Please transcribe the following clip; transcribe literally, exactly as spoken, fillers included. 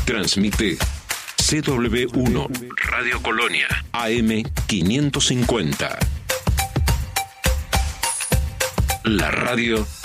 Transmite C W uno Radio Colonia A M quinientos cincuenta. La radio